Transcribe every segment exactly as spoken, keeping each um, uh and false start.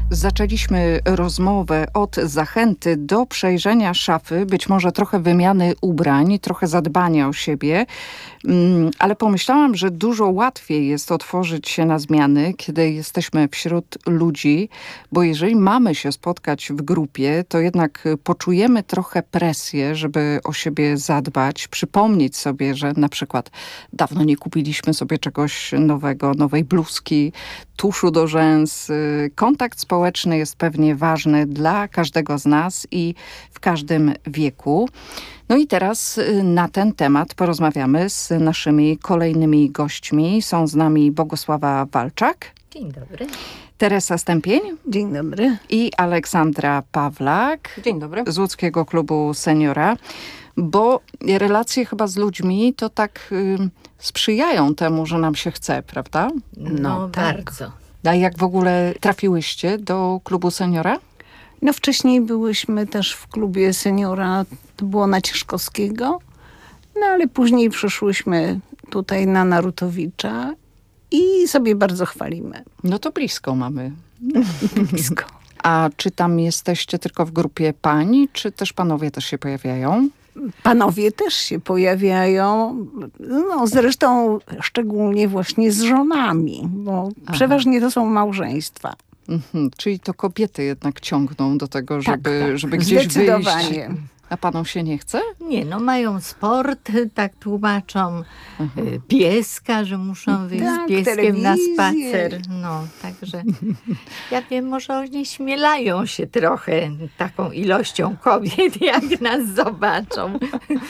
Zaczęliśmy rozmowę od zachęty do przejrzenia szafy, być może trochę wymiany ubrań, trochę zadbania o siebie, ale pomyślałam, że dużo łatwiej jest otworzyć się na zmiany, kiedy jesteśmy wśród ludzi, bo jeżeli mamy się spotkać w grupie, to jednak poczujemy trochę presję, żeby o siebie zadbać, przypomnieć sobie, że na przykład dawno nie kupiliśmy sobie czegoś nowego, nowej bluzki, tuszu do rzęs. Kontakt społeczny jest pewnie ważny dla każdego z nas i w każdym wieku. No i teraz na ten temat porozmawiamy z naszymi kolejnymi gośćmi. Są z nami Bogusława Walczak. Dzień dobry. Teresa Stępień. Dzień dobry. I Aleksandra Pawlak. Dzień dobry. Z Łódzkiego Klubu Seniora. Bo relacje chyba z ludźmi to tak y, sprzyjają temu, że nam się chce, prawda? No, No tak. bardzo. A jak w ogóle trafiłyście do Klubu Seniora? No wcześniej byłyśmy też w klubie seniora, to było na Cieszkowskiego, no ale później przyszłyśmy tutaj na Narutowicza i sobie bardzo chwalimy. No to blisko mamy. Blisko. A czy tam jesteście tylko w grupie pań, czy też panowie też się pojawiają? Panowie też się pojawiają, no zresztą szczególnie właśnie z żonami, bo Aha. przeważnie to są małżeństwa. Mhm, czyli to kobiety jednak ciągną do tego, żeby, tak, tak. żeby gdzieś Zdecydowanie. wyjść. A panom się nie chce? Nie, no mają sport, tak tłumaczą, y, pieska, że muszą wyjść Tak, z pieskiem na telewizję. spacer. No, także ja wiem, może oni śmielają się trochę taką ilością kobiet, jak nas zobaczą.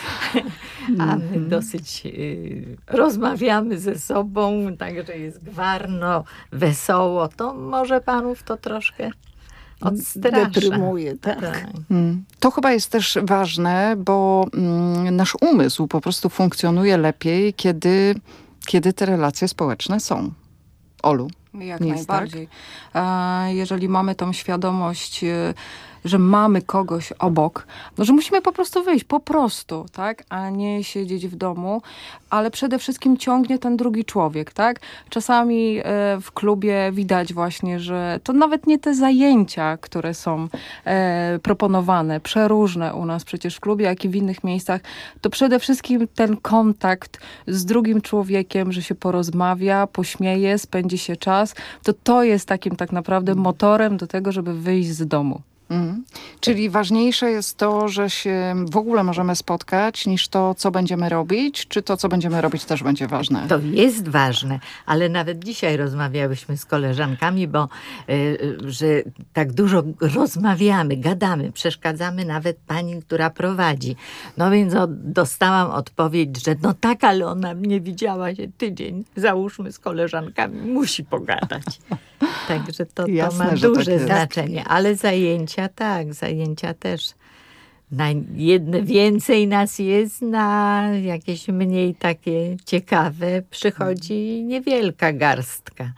A my dosyć y, rozmawiamy ze sobą, także jest gwarno, wesoło. To może panów to troszkę odstrasza. Deprymuje, tak. Tak. Mm. To chyba jest też ważne, bo mm, nasz umysł po prostu funkcjonuje lepiej, kiedy, kiedy te relacje społeczne są. Olu? Jak Nie jest najbardziej. E, Jeżeli mamy tą świadomość, e, że mamy kogoś obok, no że musimy po prostu wyjść, po prostu, tak, a nie siedzieć w domu, ale przede wszystkim ciągnie ten drugi człowiek, tak. Czasami e, w klubie widać właśnie, że to nawet nie te zajęcia, które są e, proponowane, przeróżne u nas przecież w klubie, jak i w innych miejscach, to przede wszystkim ten kontakt z drugim człowiekiem, że się porozmawia, pośmieje, spędzi się czas, to to jest takim tak naprawdę motorem do tego, żeby wyjść z domu. Mm. Czyli ważniejsze jest to, że się w ogóle możemy spotkać, niż to, co będziemy robić, czy to, co będziemy robić, też będzie ważne? To jest ważne, ale nawet dzisiaj rozmawiałyśmy z koleżankami, bo y, że tak dużo rozmawiamy, gadamy, przeszkadzamy nawet pani, która prowadzi. No więc o, dostałam odpowiedź, że no tak, ale ona mnie widziała się tydzień, załóżmy z koleżankami, musi pogadać. Także to, to Jasne, ma że tak duże jest. znaczenie, ale zajęcia tak, zajęcia też. Na jedne więcej nas jest, na jakieś mniej takie ciekawe przychodzi niewielka garstka.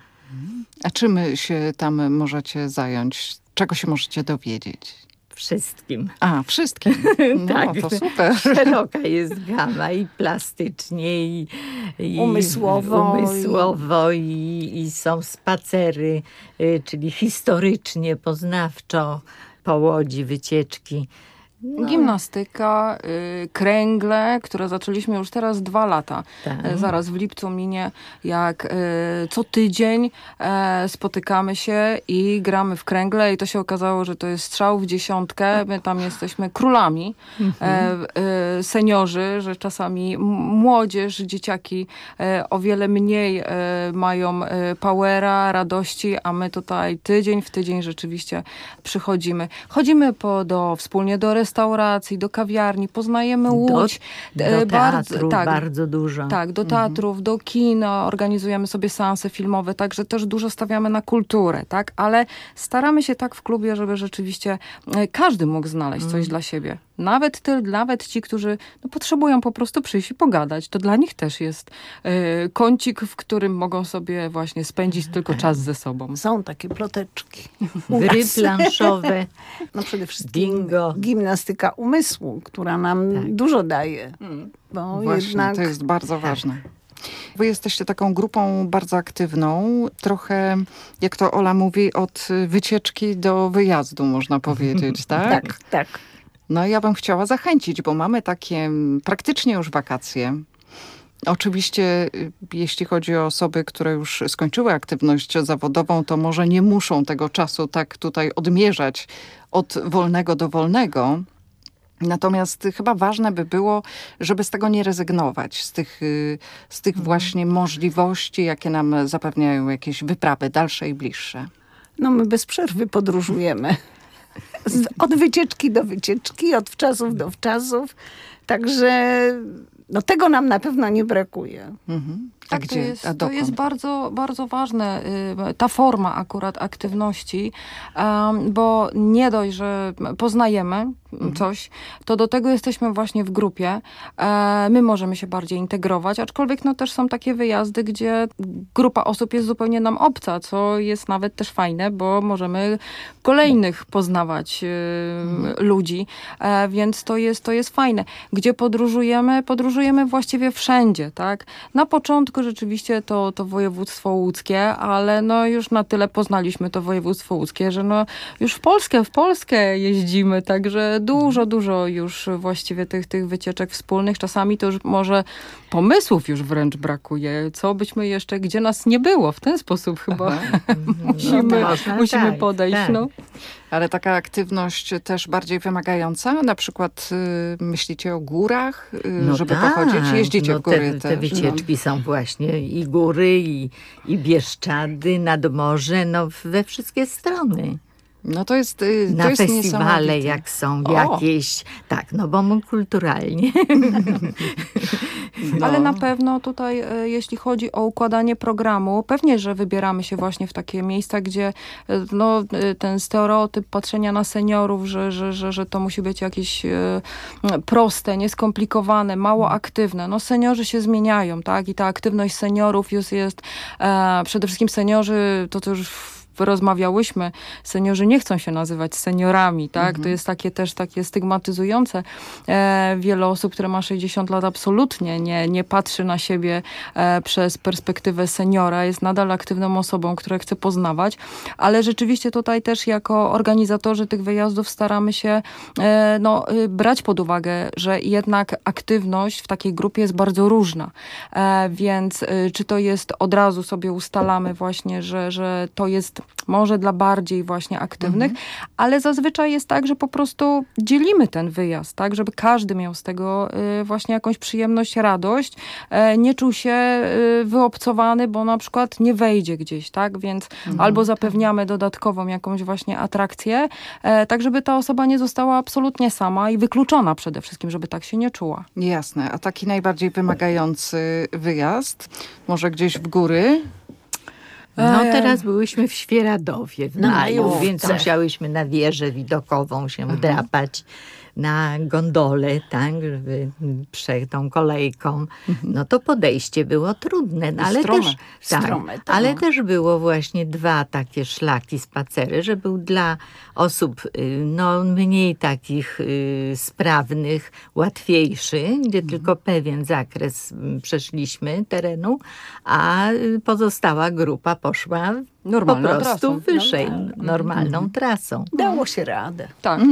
A czym się tam możecie zająć? Czego się możecie dowiedzieć? Wszystkim. A, wszystkim. No, Tak. to super. Szeroka jest gama i plastycznie, i, i Umysłowo. umysłowo i, i są spacery, y, czyli historycznie, poznawczo po Łodzi, wycieczki. No, Gimnastyka, y, kręgle, które zaczęliśmy już teraz dwa lata. Tak. E, Zaraz w lipcu minie, jak y, co tydzień e, spotykamy się i gramy w kręgle i to się okazało, że to jest strzał w dziesiątkę. My tam jesteśmy królami, e, e, seniorzy, że czasami m- młodzież, dzieciaki e, o wiele mniej e, mają e, powera, radości, a my tutaj tydzień w tydzień rzeczywiście przychodzimy. Chodzimy po, do, wspólnie do restauracji, restauracji, do kawiarni, poznajemy Łódź. Do, E, do bardzo- teatru tak, bardzo dużo. Tak, do teatrów, do kina, organizujemy sobie seanse filmowe, także też dużo stawiamy na kulturę, tak? Ale staramy się tak w klubie, żeby rzeczywiście e, każdy mógł znaleźć coś dla siebie. Nawet, ty, nawet ci, którzy no, potrzebują po prostu przyjść i pogadać. To dla nich też jest e, kącik, w którym mogą sobie właśnie spędzić tylko czas ze sobą. Są takie ploteczki. Gry planszowe. No przede wszystkim Bingo. gimnastyka umysłu, która nam Tak. dużo daje. Bo Właśnie, jednak to jest bardzo ważne. Wy jesteście taką grupą bardzo aktywną, trochę, jak to Ola mówi, od wycieczki do wyjazdu, można powiedzieć, tak? Tak, tak. No ja bym chciała zachęcić, bo mamy takie mm, praktycznie już wakacje. Oczywiście, y, jeśli chodzi o osoby, które już skończyły aktywność zawodową, to może nie muszą tego czasu tak tutaj odmierzać od wolnego do wolnego. Natomiast chyba ważne by było, żeby z tego nie rezygnować, z tych, y, z tych właśnie możliwości, jakie nam zapewniają jakieś wyprawy dalsze i bliższe. No my bez przerwy podróżujemy. Z, od wycieczki do wycieczki, od wczasów do wczasów. Także no, tego nam na pewno nie brakuje. Mhm. A Tak, gdzie? to jest, A to dokąd? jest bardzo, bardzo ważne, y, ta forma akurat aktywności, em, bo nie dość, że poznajemy coś, to do tego jesteśmy właśnie w grupie. E, my możemy się bardziej integrować, aczkolwiek no też są takie wyjazdy, gdzie grupa osób jest zupełnie nam obca, co jest nawet też fajne, bo możemy kolejnych poznawać y, ludzi, e, więc to jest, to jest fajne. Gdzie podróżujemy? Podróżujemy właściwie wszędzie, tak? Na początku rzeczywiście to, to województwo łódzkie, ale no już na tyle poznaliśmy to województwo łódzkie, że no już w Polskę, w Polskę jeździmy, także dużo, dużo już właściwie tych, tych wycieczek wspólnych. Czasami to już może pomysłów już wręcz brakuje. Co byśmy jeszcze, gdzie nas nie było? W ten sposób chyba musimy, Można, musimy tak, podejść. tak. No. Ale taka aktywność też bardziej wymagająca? Na przykład y, myślicie o górach, y, No żeby tak, pochodzić? Jeździcie no w góry te, te też? wycieczki są właśnie i góry, i, i Bieszczady, nad morze, no we wszystkie strony. No to jest, y, Na to jest festiwale, niesamowite. jak są O! jakieś, tak, no bo my kulturalnie. No. Ale na pewno tutaj, e, jeśli chodzi o układanie programu, pewnie, że wybieramy się właśnie w takie miejsca, gdzie e, no, e, ten stereotyp patrzenia na seniorów, że, że, że, że to musi być jakieś e, proste, nieskomplikowane, mało aktywne. No seniorzy się zmieniają, tak? I ta aktywność seniorów już jest, e, przede wszystkim seniorzy, to co już w rozmawiałyśmy, seniorzy nie chcą się nazywać seniorami, tak? Mhm. To jest takie też takie stygmatyzujące. E, wiele osób, które ma sześćdziesiąt lat, absolutnie nie, nie patrzy na siebie e, przez perspektywę seniora, jest nadal aktywną osobą, która chce poznawać, ale rzeczywiście tutaj też jako organizatorzy tych wyjazdów staramy się e, no, y, brać pod uwagę, że jednak aktywność w takiej grupie jest bardzo różna, e, więc y, czy to jest od razu sobie ustalamy właśnie, że, że to jest może dla bardziej właśnie aktywnych, ale zazwyczaj jest tak, że po prostu dzielimy ten wyjazd, tak, żeby każdy miał z tego y, właśnie jakąś przyjemność, radość, e, nie czuł się y, wyobcowany, bo na przykład nie wejdzie gdzieś, tak, więc albo zapewniamy dodatkową jakąś właśnie atrakcję, e, tak żeby ta osoba nie została absolutnie sama i wykluczona przede wszystkim, żeby tak się nie czuła. Jasne. A taki najbardziej wymagający wyjazd? Może gdzieś w góry? No Eee. teraz byłyśmy w Świeradowie w Na maju, majówce. więc musiałyśmy na wieżę widokową się drapać, na gondolę, tak, żeby przejść tą kolejką. No to podejście było trudne, no, ale strome. też, tak, Strome, tak. ale też było właśnie dwa takie szlaki, spacery, że był dla osób y, no, mniej takich y, sprawnych, łatwiejszy, gdzie tylko pewien zakres mm, przeszliśmy terenu, a y, pozostała grupa poszła Normalną po prostu trasą. wyżej, normalną trasą. Dało się radę. Tak.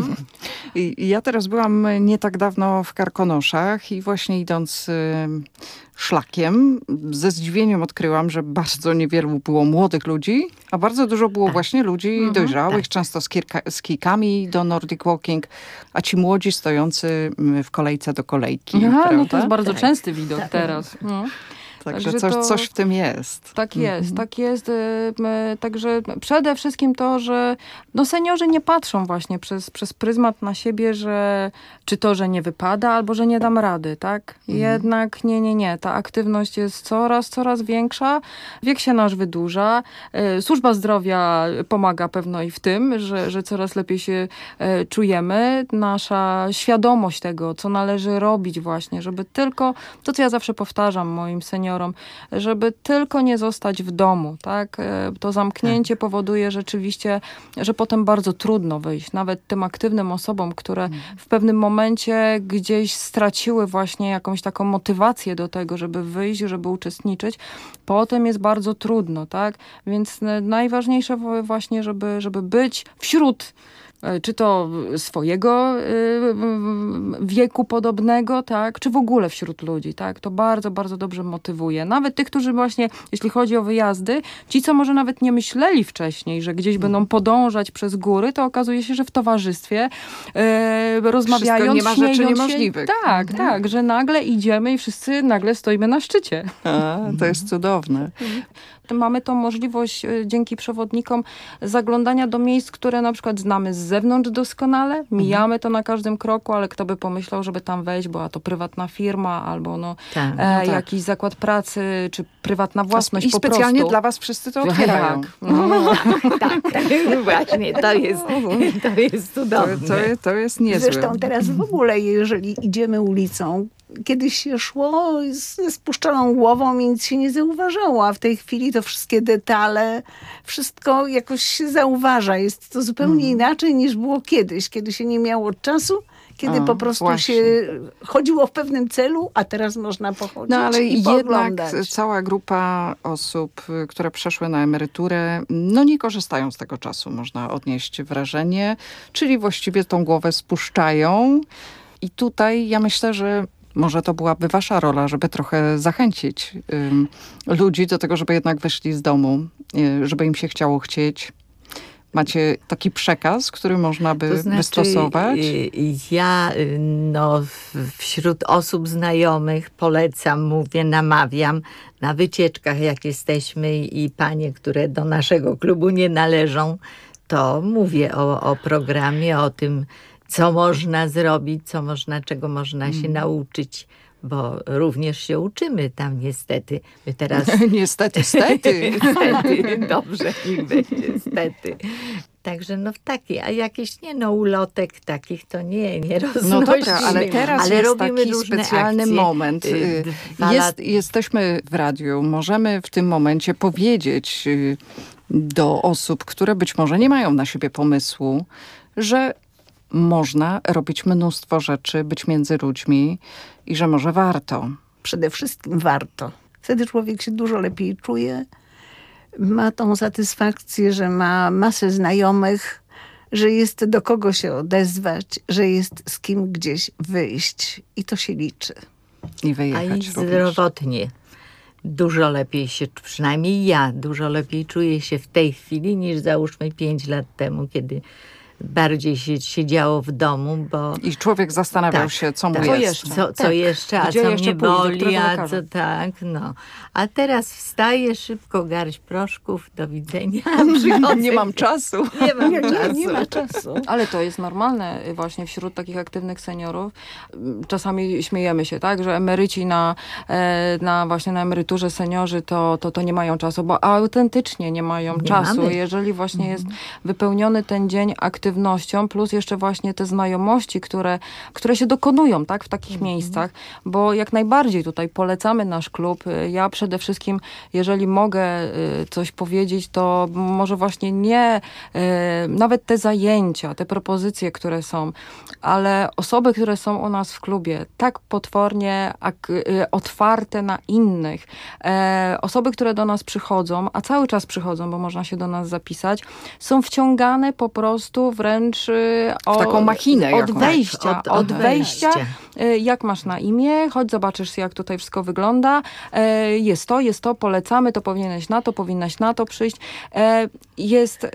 I i ja teraz byłam nie tak dawno w Karkonoszach i właśnie idąc y, szlakiem, ze zdziwieniem odkryłam, że bardzo niewielu było młodych ludzi, a bardzo dużo było właśnie ludzi dojrzałych, tak. często z, kirka, z kijkami do Nordic Walking, a ci młodzi stojący mm, w kolejce do kolejki. Aha, no prawda? to jest bardzo Tak. częsty widok teraz. No. Także Także coś, to- coś w tym jest. Tak jest, tak jest. y, y, Także przede wszystkim to, że no seniorzy nie patrzą właśnie przez, przez pryzmat na siebie, że czy to, że nie wypada, albo że nie dam rady, tak? Jednak nie, nie, nie. Ta aktywność jest coraz, coraz większa. Wiek się nasz wydłuża. Y, Służba zdrowia pomaga pewno i w tym, że, że coraz lepiej się y, czujemy. Nasza świadomość tego, co należy robić właśnie, żeby tylko, to co ja zawsze powtarzam moim seniorom, seniorom, żeby tylko nie zostać w domu, tak? E, To zamknięcie powoduje rzeczywiście, że potem bardzo trudno wyjść. Nawet tym aktywnym osobom, które w pewnym momencie gdzieś straciły właśnie jakąś taką motywację do tego, żeby wyjść, żeby uczestniczyć, potem jest bardzo trudno, tak? Więc e, najważniejsze wo- właśnie, żeby, żeby być wśród e, czy to swojego y, wieku podobnego, tak, czy w ogóle wśród ludzi, tak, to bardzo, bardzo dobrze motywuje. Nawet tych, którzy właśnie, jeśli chodzi o wyjazdy, ci, co może nawet nie myśleli wcześniej, że gdzieś będą podążać przez góry, to okazuje się, że w towarzystwie y, rozmawiając, nie ma rzeczy śmiejąc niemożliwych. Się, tak, Mhm. tak, że nagle idziemy i wszyscy nagle stoimy na szczycie. A, to jest cudowne. Mamy tą możliwość y, dzięki przewodnikom zaglądania do miejsc, które na przykład znamy z zewnątrz doskonale. Mijamy to na każdym kroku, ale kto by pomyślał, żeby tam wejść, była to prywatna firma albo no, Tak. e, tak. jakiś zakład pracy, czy prywatna własność I po specjalnie prostu. dla was wszyscy to otwierają. Tak. Tak, właśnie, to jest, to jest To, cudowne. to, to jest niezłe. Zresztą teraz w ogóle, jeżeli idziemy ulicą, kiedyś się szło z spuszczoną głową i nic się nie zauważało, a w tej chwili to wszystkie detale, wszystko jakoś się zauważa. Jest to zupełnie inaczej niż było kiedyś, kiedy się nie miało czasu, kiedy A, po prostu właśnie. się chodziło w pewnym celu, a teraz można pochodzić No ale i jednak pooglądać. cała grupa osób, y, które przeszły na emeryturę, no nie korzystają z tego czasu, można odnieść wrażenie, czyli właściwie tą głowę spuszczają. I tutaj ja myślę, że może to byłaby wasza rola, żeby trochę zachęcić ym, ludzi do tego, żeby jednak wyszli z domu, y, żeby im się chciało chcieć. Macie taki przekaz, który można by To znaczy, wystosować? y, y, ja y, no, w- wśród osób znajomych polecam, mówię, namawiam na wycieczkach, jak jesteśmy i panie, które do naszego klubu nie należą, to mówię o, o programie, o tym, co można zrobić, co można, czego można się nauczyć, bo również się uczymy tam niestety. My teraz Niestety, stety. Stety, dobrze, niech będzie, stety. Także no w taki, a jakieś nie no ulotek takich to nie, nie roznosimy. No dobra, ale teraz ale jest robimy taki różne specjalny akcje. moment. Y, Y, dwa Jest, lat- jesteśmy w radiu, możemy w tym momencie powiedzieć y, do osób, które być może nie mają na siebie pomysłu, że można robić mnóstwo rzeczy, być między ludźmi i że może warto. Przede wszystkim warto. Wtedy człowiek się dużo lepiej czuje, ma tą satysfakcję, że ma masę znajomych, że jest do kogo się odezwać, że jest z kim gdzieś wyjść i to się liczy. I A wyjechać i również. zdrowotnie. Dużo lepiej się, przynajmniej ja, dużo lepiej czuję się w tej chwili niż załóżmy pięć lat temu, kiedy bardziej się siedziało w domu, bo I człowiek zastanawiał Tak, się, co mu tak. Co jest. jeszcze? Co, co Tak. jeszcze, a Gdzie co jeszcze mnie pójść, do boli, którego a lekarza? co tak, no. A teraz wstaję szybko, garść proszków, do widzenia, przychodzę. Nie mam czasu. Nie mam Nie, nie, czasu. nie ma czasu. Ale to jest normalne y, właśnie wśród takich aktywnych seniorów. Mm, Czasami śmiejemy się, tak, że emeryci na, e, na właśnie na emeryturze seniorzy to, to, to nie mają czasu, bo autentycznie nie mają Nie czasu. mamy. Jeżeli właśnie jest wypełniony ten dzień aktywnością, plus jeszcze właśnie te znajomości, które, które się dokonują, tak, w takich miejscach, bo jak najbardziej tutaj polecamy nasz klub. Y, Ja przede wszystkim, jeżeli mogę y, coś powiedzieć, to może właśnie nie y, nawet te zajęcia, te propozycje, które są, ale osoby, które są u nas w klubie, tak potwornie ak- y, otwarte na innych, e, osoby, które do nas przychodzą, a cały czas przychodzą, bo można się do nas zapisać, są wciągane po prostu wręcz y, o, taką machinę od jakąś. wejścia, Od- od, od wejścia, wejścia. y, jak masz na imię, chodź zobaczysz jak tutaj wszystko wygląda, e, jest to, jest to, polecamy, to powinieneś na to, powinnaś na to przyjść. E, jest y,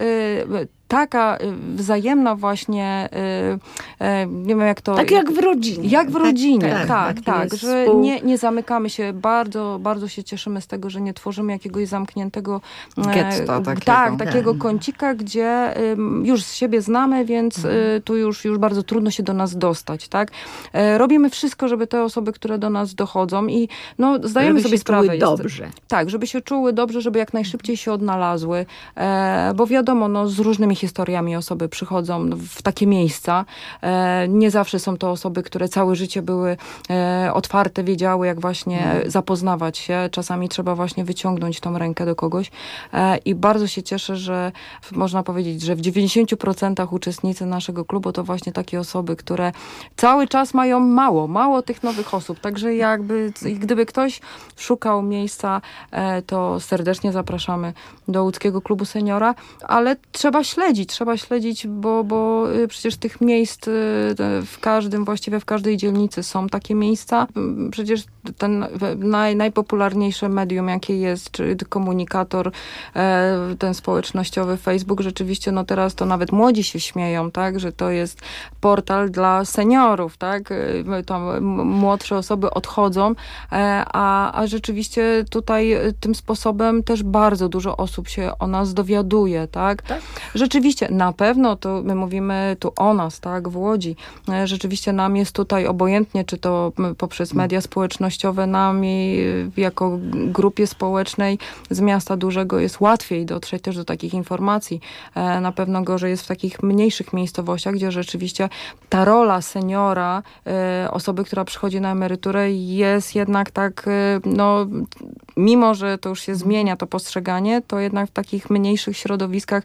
taka y, wzajemna właśnie, y, y, nie wiem jak to... Tak jak w rodzinie. Jak w rodzinie, tak, tak, tak, taki tak, jest że współ- nie, nie zamykamy się, bardzo, bardzo się cieszymy z tego, że nie tworzymy jakiegoś zamkniętego e, Getta takiego. Tak, takiego Tak. kącika, gdzie ym, już z siebie znamy, więc y, tu już, już bardzo trudno się do nas dostać, tak. E, robimy robimy wszystko, żeby te osoby, które do nas dochodzą i no, zdajemy Żeby sobie się sprawę. czuły jest- dobrze. Tak, żeby się czuły dobrze, żeby jak najszybciej się odnalazły, e, bo wiadomo, no, z różnymi historiami osoby przychodzą w takie miejsca. E, nie zawsze są to osoby, które całe życie były e, otwarte, wiedziały, jak właśnie zapoznawać się. Czasami trzeba właśnie wyciągnąć tą rękę do kogoś. E, I bardzo się cieszę, że w- można powiedzieć, że w dziewięćdziesięciu procentach uczestnicy naszego klubu to właśnie takie osoby, które cały czas mają mało, mało tych nowych osób. Także jakby, i gdyby ktoś szukał miejsca, e, to serdecznie zapraszamy do Łódzkiego Klubu Seniora, ale trzeba śledzić, trzeba śledzić, bo, bo y, przecież tych miejsc y, w każdym, właściwie w każdej dzielnicy są takie miejsca. Mm, Przecież ten naj, najpopularniejsze medium, jakie jest, czy komunikator, e, ten społecznościowy Facebook, rzeczywiście no teraz to nawet młodzi się śmieją, tak, że to jest portal dla seniorów, tak, Y, to m- młodsze osoby odchodzą, e, a, a rzeczywiście tutaj y, tym sposobem też bardzo dużo osób się o nas dowiaduje, tak? Rzeczywiście, na pewno to my mówimy tu o nas, tak, w Łodzi. E, Rzeczywiście nam jest tutaj obojętnie, czy to m, poprzez media społecznościowe, nami y, jako grupie społecznej z miasta dużego jest łatwiej dotrzeć też do takich informacji. E, Na pewno gorzej jest w takich mniejszych miejscowościach, gdzie rzeczywiście ta rola seniora, e, osoby, która przychodzi na emeryturę, jest jednak tak, e, no, mimo że to już się zmienia to postrzeganie, to jednak w takich mniejszych środowiskach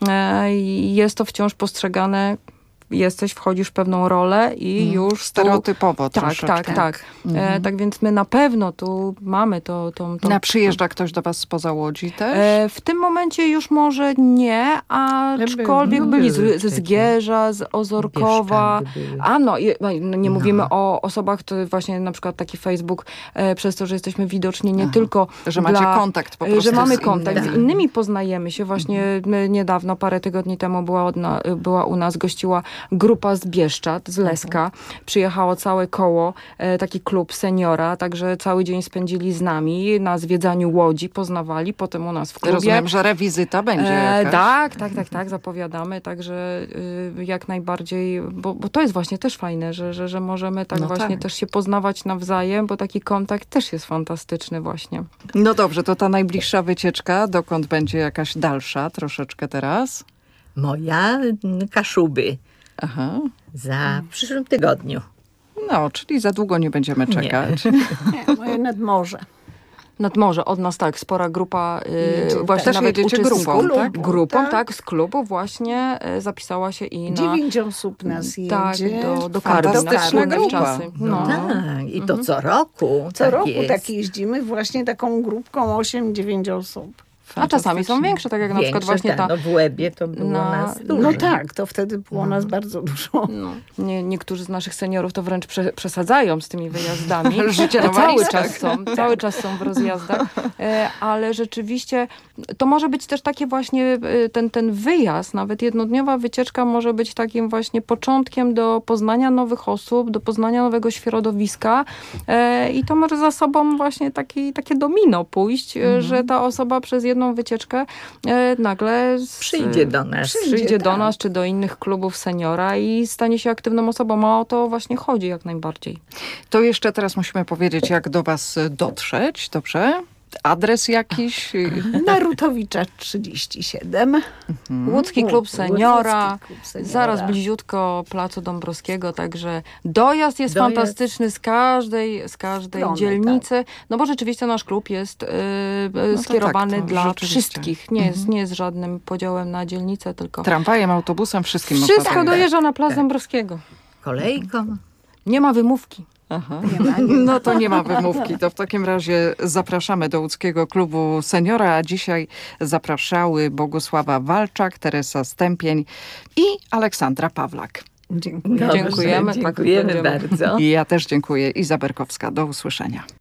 e, jest to wciąż postrzegane, jesteś, wchodzisz w pewną rolę i już tu- Stereotypowo Tak, troszeczkę. tak, tak. E, tak więc my na pewno tu mamy to, tą, tą Na przyjeżdża ktoś do was spoza Łodzi też? E, w tym momencie już może nie, aczkolwiek no, byli były z, ze wcześniej. Zgierza, z Ozorkowa. Bieszczady były. A no, je- no, nie No. mówimy o osobach, to właśnie na przykład taki Facebook, e, przez to, że jesteśmy widoczni nie Aha. tylko Że macie dla, kontakt po e, prostu że mamy z kontakt innymi. z innymi, poznajemy się. Właśnie my niedawno, parę tygodni temu była, odna, była u nas, gościła grupa z Bieszczad, z Leska. Przyjechało całe koło, e, taki klub seniora, także cały dzień spędzili z nami na zwiedzaniu Łodzi, poznawali, potem u nas w klubie. Rozumiem, że rewizyta będzie E, jakaś. tak, tak, tak, tak, zapowiadamy, także y, jak najbardziej, bo, bo to jest właśnie też fajne, że, że, że możemy tak No właśnie tak. też się poznawać nawzajem, bo taki kontakt też jest fantastyczny właśnie. No dobrze, to ta najbliższa wycieczka, dokąd będzie jakaś dalsza troszeczkę teraz? Moja mm, Kaszuby Aha. za w przyszłym tygodniu. No, czyli za długo nie będziemy czekać. Nie, moje nad morze. Nad morze, od nas tak, spora grupa, y, Jedzie- właśnie też nawet jedziecie uczestników. grupą, tak? Grupą, Tak. tak, z klubu właśnie y, zapisała się i na... Dziewięć osób nas jedzie. Tak, do, do Karby. Fantastyczna na grupa. czasy. No. Tak, i to co roku. Co tak roku jest. tak jeździmy właśnie taką grupką osiem dziewięć osób. A czasami są większe, tak jak na przykład Większe, właśnie ta... tak, no w Łebie to było na- nas dużo. No tak, to wtedy było nas bardzo dużo. No, nie, niektórzy z naszych seniorów to wręcz prze, przesadzają z tymi wyjazdami. Życie na cały walizkach. czas są, cały czas są w rozjazdach, e, ale rzeczywiście to może być też takie właśnie e, ten, ten wyjazd, nawet jednodniowa wycieczka może być takim właśnie początkiem do poznania nowych osób, do poznania nowego środowiska e, i to może za sobą właśnie taki, takie domino pójść, e, że ta osoba przez jedną wycieczkę e, nagle z, Przyjdzie do nas. Przyjdzie, przyjdzie do tak. nas, czy do innych klubów seniora i stanie się aktywną osobą. A o to właśnie chodzi jak najbardziej. To jeszcze teraz musimy powiedzieć, jak do was dotrzeć, dobrze? Adres jakiś? Narutowicza trzydzieści siedem. Łódzki Klub Seniora, Łódzki Klub Seniora. zaraz bliziutko Placu Dąbrowskiego, także dojazd jest Dojazd. fantastyczny z każdej, z każdej Strony, dzielnicy, no bo rzeczywiście nasz klub jest y, y, to skierowany tak, to dla rzeczywiście. wszystkich. Nie, jest, nie jest żadnym podziałem na dzielnicę, tylko Tramwajem, autobusem, wszystkim można wszystko dojechać. dojeżdża na Plac Tak. Dąbrowskiego. Kolejką. Nie ma wymówki. Aha. Nie ma, nie ma. No to nie ma wymówki. To w takim razie zapraszamy do Łódzkiego Klubu Seniora, a dzisiaj zapraszały Bogusława Walczak, Teresa Stępień i Aleksandra Pawlak. Dziękuję. Dobrze, Dziękujemy, tak Dziękujemy będziemy. bardzo. I ja też dziękuję. Iza Berkowska. Do usłyszenia.